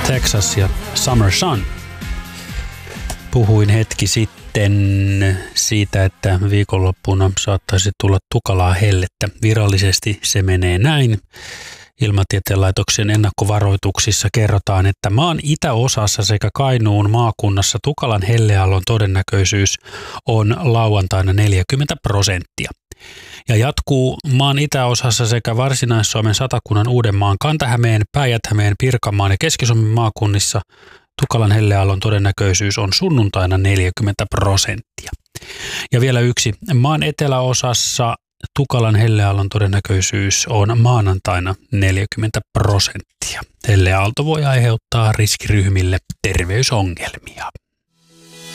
Texas ja Summer Sun. Puhuin hetki sitten siitä, että viikonloppuna saattaisi tulla tukalaa hellettä. Virallisesti se menee näin. Ilmatieteen laitoksen ennakkovaroituksissa kerrotaan, että maan itäosassa sekä Kainuun maakunnassa tukalan helleaallon todennäköisyys on lauantaina 40%. Ja jatkuu maan itäosassa sekä Varsinais-Suomen, Satakunnan, Uudenmaan, Kanta-Hämeen, Päijät-Hämeen, Pirkanmaan ja Keski-Suomen maakunnissa tukalan helleaallon todennäköisyys on sunnuntaina 40%. Ja vielä yksi. Maan eteläosassa tukalan helleaallon todennäköisyys on maanantaina 40%. Helleaalto voi aiheuttaa riskiryhmille terveysongelmia.